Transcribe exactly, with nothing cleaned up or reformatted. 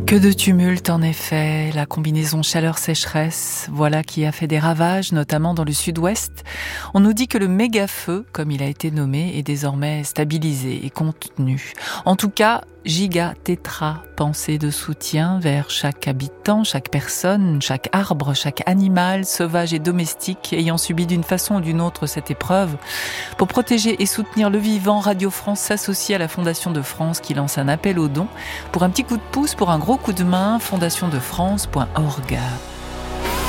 Que de tumulte en effet, la combinaison chaleur-sécheresse, voilà qui a fait des ravages, notamment dans le sud-ouest. On nous dit que le méga-feu, comme il a été nommé, est désormais stabilisé et contenu. En tout cas, giga, tétra, pensée de soutien vers chaque habitant, chaque personne, chaque arbre, chaque animal, sauvage et domestique, ayant subi d'une façon ou d'une autre cette épreuve. Pour protéger et soutenir le vivant, Radio France s'associe à la Fondation de France qui lance un appel aux dons. Pour un petit coup de pouce, pour un gros coup de main, fondation de france point org.